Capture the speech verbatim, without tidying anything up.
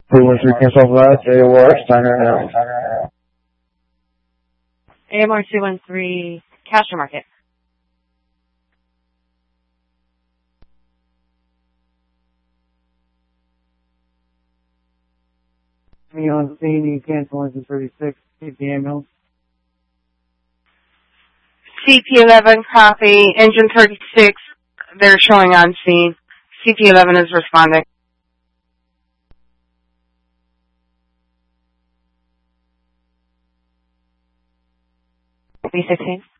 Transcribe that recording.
three one three cancel that, J O R, Steiner Air. A M R two one three, Castro Market. Me on scene, you cancel engine thirty-six, C P ambulance. C P eleven, copy. Engine thirty-six, they're showing on scene. C P eleven is responding. B sixteen.